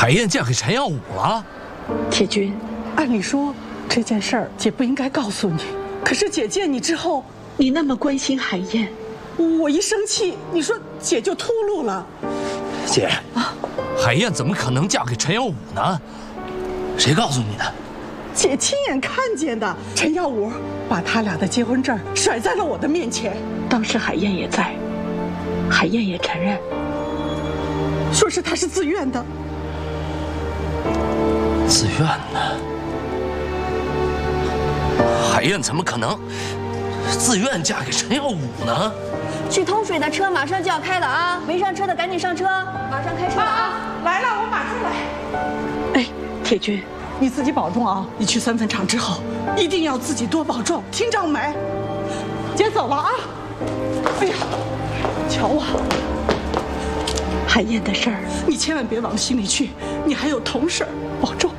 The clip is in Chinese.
海燕嫁给陈耀武了。 铁军， 按理说这件事儿姐不应该告诉你，可是姐见你之后， 你那么关心海燕， 我一生气，你说姐就秃噜了。 姐，海燕怎么可能嫁给陈耀武呢？谁告诉你的？ 姐亲眼看见的，陈耀武把他俩的结婚证甩在了我的面前。 当时海燕也在，海燕也承认， 说是他是自愿的。 自愿的？海燕怎么可能自愿嫁给陈耀武呢？ 去通水的车马上就要开了啊！没上车的赶紧上车，马上开车了啊！ 来了，我马上来。 哎，铁军， 你自己保重啊！你去三分厂之后，一定要自己多保重，听着没？姐走了啊！哎呀，瞧我， 海燕的事儿， 你千万别往心里去，你还有同事，保重。